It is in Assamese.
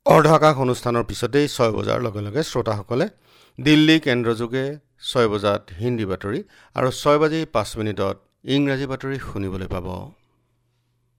অৰ্ধআকাশ অনুষ্ঠানৰ পিছতেই 6 বজাৰ লগে লগে শ্ৰোতাসকলে দিল্লী কেন্দ্ৰযোগে 6 বজাত হিন্দী বাতৰি আৰু 6 বাজি 5 মিনিটত ইংৰাজী বাতৰি শুনিবলৈ পাব।